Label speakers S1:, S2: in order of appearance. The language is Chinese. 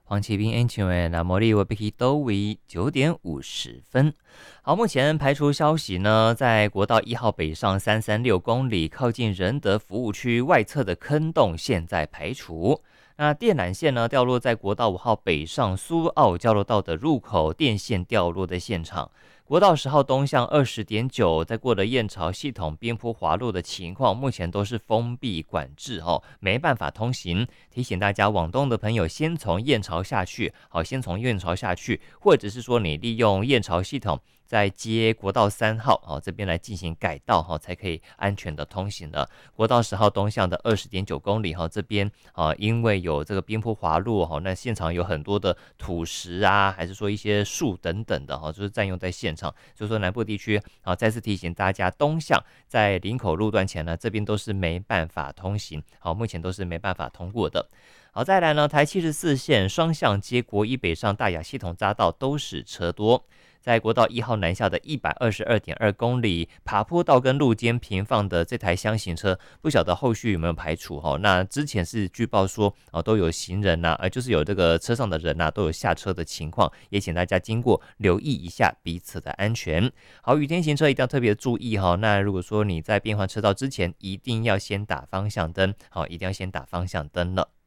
S1: 黄启斌安全员，那茉莉我必须都为9点50分。好，目前排除消息呢，在国道1号北上336公里，靠近仁德服务区外侧的坑洞现在排除。那电缆线呢掉落在国道5号北上苏澳交流道的入口，电线掉落的现场。国道10号东向20.9，在过了燕巢系统边坡滑落的情况，目前都是封闭管制没办法通行。提醒大家，往东的朋友先从燕巢下去，先从燕巢下去，或者是说你利用燕巢系统再接国道3号这边来进行改道才可以安全的通行的。国道10号东向的20.9公里这边因为有这个边坡滑落那现场有很多的土石啊，还是说一些树等等的就是占用在现场，所以说南部地区再次提醒大家，东向在林口路段前呢，这边都是没办法通行，目前都是没办法通过的。好，再来呢，台74线双向接国一北上大雅系统匝道都是车多。在国道1号南下的122.2公里，爬坡道跟路肩平放的这台箱型车，不晓得后续有没有排除那之前是据报说都有行人就是有这个车上的人都有下车的情况，也请大家经过留意一下彼此的安全。好，雨天行车一定要特别注意那如果说你在变换车道之前，一定要先打方向灯，一定要先打方向灯了。